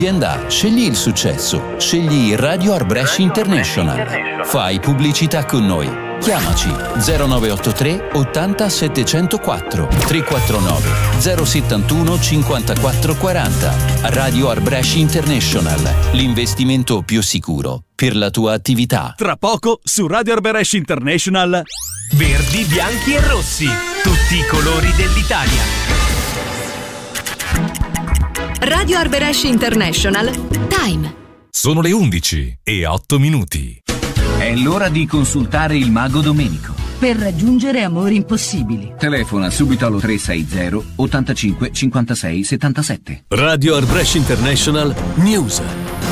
Scegli il successo. Scegli Radio Art Brescia International. Fai pubblicità con noi. Chiamaci 0983 80 704 349 071 54 40. Radio Art Brescia International. L'investimento più sicuro per la tua attività. Tra poco su Radio Art Brescia International. Verdi, bianchi e rossi. Tutti i colori dell'Italia. Radio Art Brescia International. Time. Sono le 11:08. È l'ora di consultare il mago Domenico. Per raggiungere amori impossibili. Telefona subito allo 360 85 56 77. Radio Art Brescia International News.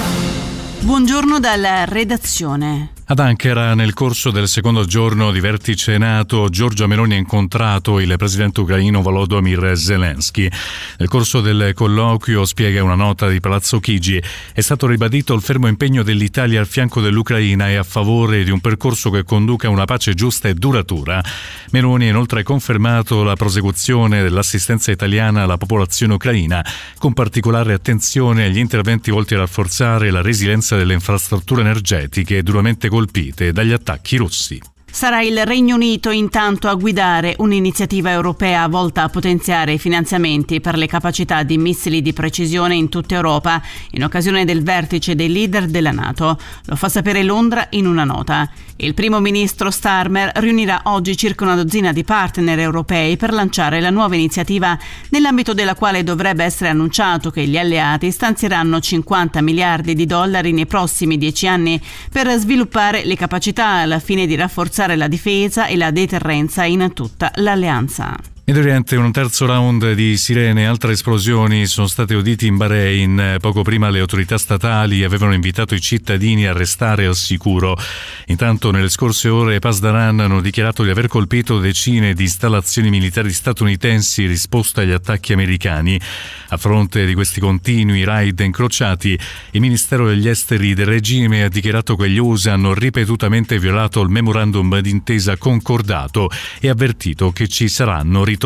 Buongiorno dalla redazione. Ad Ankara, nel corso del secondo giorno di vertice NATO, Giorgia Meloni ha incontrato il presidente ucraino Volodymyr Zelensky. Nel corso del colloquio, spiega una nota di Palazzo Chigi, è stato ribadito il fermo impegno dell'Italia al fianco dell'Ucraina e a favore di un percorso che conduca a una pace giusta e duratura. Meloni ha inoltre confermato la prosecuzione dell'assistenza italiana alla popolazione ucraina, con particolare attenzione agli interventi volti a rafforzare la resilienza delle infrastrutture energetiche duramente colpite dagli attacchi russi. Sarà il Regno Unito intanto a guidare un'iniziativa europea volta a potenziare i finanziamenti per le capacità di missili di precisione in tutta Europa in occasione del vertice dei leader della NATO. Lo fa sapere Londra in una nota. Il primo ministro Starmer riunirà oggi circa una dozzina di partner europei per lanciare la nuova iniziativa, nell'ambito della quale dovrebbe essere annunciato che gli alleati stanzieranno 50 miliardi di dollari nei prossimi 10 anni per sviluppare le capacità al fine di rafforzare la difesa e la deterrenza in tutta l'alleanza. Medio Oriente, un terzo round di sirene e altre esplosioni sono state uditi in Bahrain. Poco prima le autorità statali avevano invitato i cittadini a restare al sicuro. Intanto nelle scorse ore Pasdaran hanno dichiarato di aver colpito decine di installazioni militari statunitensi in risposta agli attacchi americani. A fronte di questi continui raid incrociati, il Ministero degli Esteri del regime ha dichiarato che gli USA hanno ripetutamente violato il memorandum d'intesa concordato e avvertito che ci saranno ritorsioni.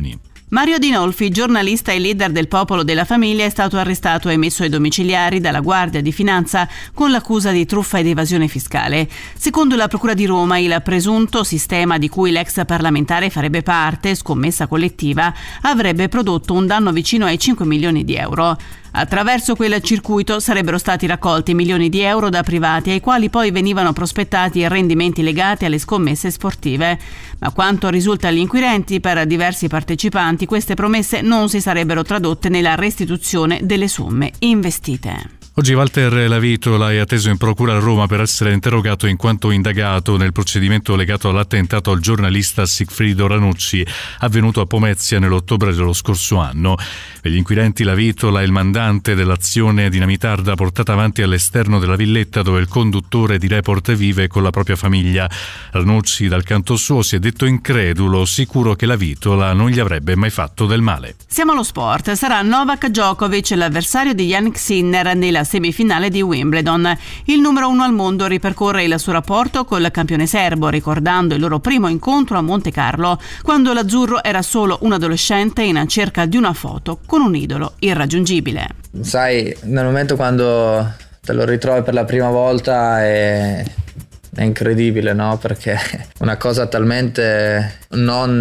Mario Dinolfi, giornalista e leader del Popolo della Famiglia, è stato arrestato e messo ai domiciliari dalla Guardia di Finanza con l'accusa di truffa ed evasione fiscale. Secondo la Procura di Roma, il presunto sistema di cui l'ex parlamentare farebbe parte, scommessa collettiva, avrebbe prodotto un danno vicino ai 5 milioni di euro. Attraverso quel circuito sarebbero stati raccolti milioni di euro da privati ai quali poi venivano prospettati rendimenti legati alle scommesse sportive. Ma quanto risulta agli inquirenti, per diversi partecipanti queste promesse non si sarebbero tradotte nella restituzione delle somme investite. Oggi Walter Lavitola è atteso in procura a Roma per essere interrogato in quanto indagato nel procedimento legato all'attentato al giornalista Sigfrido Ranucci avvenuto a Pomezia nell'ottobre dello scorso anno. Per gli inquirenti Lavitola è il mandante dell'azione dinamitarda portata avanti all'esterno della villetta dove il conduttore di Report vive con la propria famiglia. Ranucci dal canto suo si è detto incredulo, sicuro che Lavitola non gli avrebbe mai fatto del male. Siamo allo sport. Sarà Novak Djokovic l'avversario di Jannik Sinner nella semifinale di Wimbledon. Il numero 1 al mondo ripercorre il suo rapporto col campione serbo, ricordando il loro primo incontro a Monte Carlo, quando l'azzurro era solo un adolescente in cerca di una foto con un idolo irraggiungibile. Sai, nel momento quando te lo ritrovi per la prima volta è incredibile, no? Perché una cosa talmente non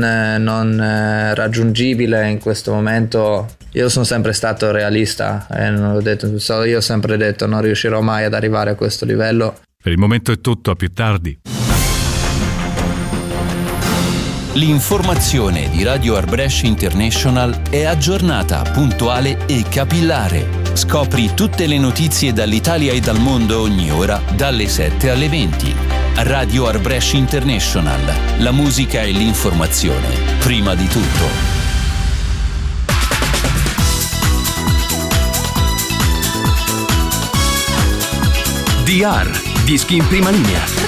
raggiungibile in questo momento. Io sono sempre stato realista e non l'ho detto, io ho sempre detto non riuscirò mai ad arrivare a questo livello. Per il momento è tutto, a più tardi. L'informazione di Radio Art Brescia International è aggiornata, puntuale e capillare. Scopri tutte le notizie dall'Italia e dal mondo ogni ora, dalle 7 alle 20. Radio Art Brescia International. La musica e l'informazione, prima di tutto. DR, dischi in prima linea.